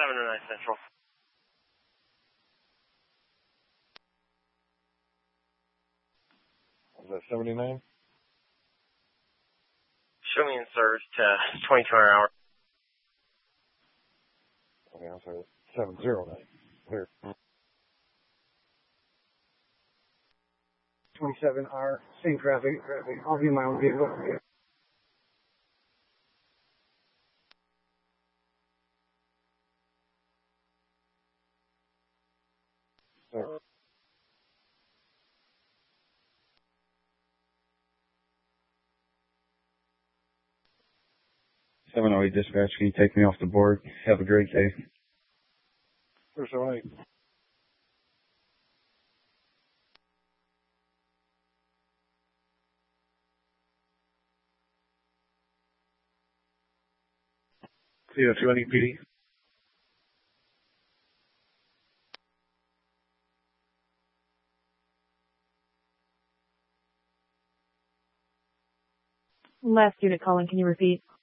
709 Central. Is that 79? Show me in service to 2200 hour. Okay, I'm sorry. 709. Clear. 27R, same traffic. I'll be in my own vehicle. Sir. 708 dispatch, can you take me off the board? Have a great day. First 08. CO2 NEPD. Last unit calling, can you repeat?